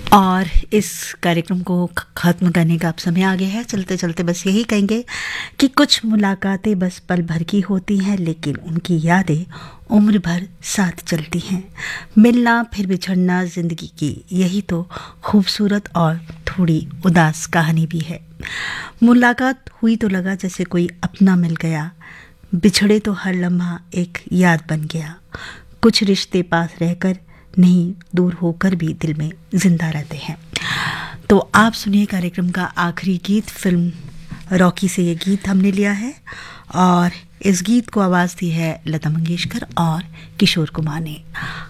और इस कार्यक्रम को ख़त्म करने का अब समय आ गया है। चलते चलते बस यही कहेंगे कि कुछ मुलाकातें बस पल भर की होती हैं, लेकिन उनकी यादें उम्र भर साथ चलती हैं। मिलना फिर बिछड़ना ज़िंदगी की यही तो खूबसूरत और थोड़ी उदास कहानी भी है। मुलाकात हुई तो लगा जैसे कोई अपना मिल गया, बिछड़े तो हर लम्हा एक याद बन गया। कुछ रिश्ते पास रहकर नहीं, दूर होकर भी दिल में जिंदा रहते हैं। तो आप सुनिए कार्यक्रम का आखिरी गीत। फिल्म रॉकी से ये गीत हमने लिया है और इस गीत को आवाज़ दी है लता मंगेशकर और किशोर कुमार ने।